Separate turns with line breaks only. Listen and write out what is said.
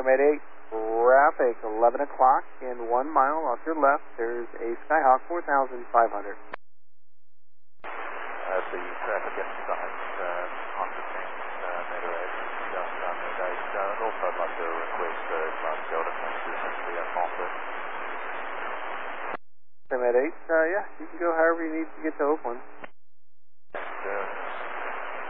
Clearmate 8, traffic 11 o'clock in 1 mile off your left. There's a Skyhawk 4,500.
The traffic inside on the 10 meter edge, just mid-8. Also, I'd like to request Class Delta transmission to be up Montford.
Clearmate 8, yeah, you can go however you need to get to Oakland.
And